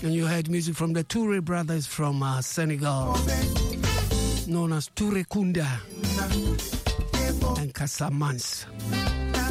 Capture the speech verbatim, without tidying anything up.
And you heard music from the Toure brothers from uh, Senegal, known as Toure Kunda and Casamance.